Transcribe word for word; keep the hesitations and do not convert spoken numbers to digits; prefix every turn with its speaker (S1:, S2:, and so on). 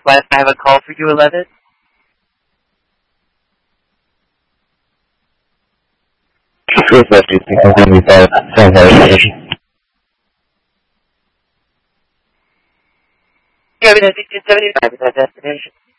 S1: West, I have a call for you, eleven.
S2: Southwest one seventy-five, San Jose.
S1: You have an sixteen seventy-five at that destination.